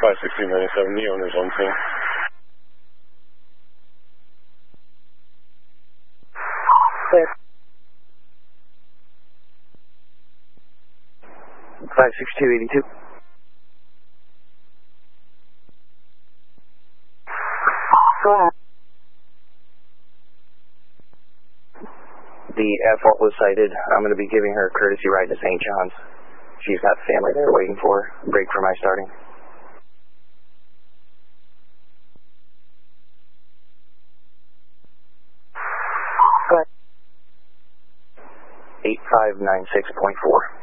51697, Neon is on scene. Clear. 56282. Go ahead. The at-fault was cited. I'm going to be giving her a courtesy ride to St. John's. She's got family there waiting for her. Break for my starting. 8596.4.